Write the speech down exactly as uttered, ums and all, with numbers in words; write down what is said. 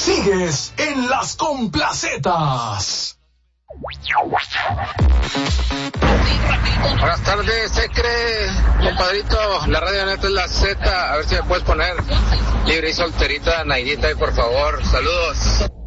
Sigues en Las Complacetas. Buenas tardes, Secre, compadrito, la radio neta es la Z, a ver si me puedes poner libre y solterita Naidita ahí, por favor, saludos.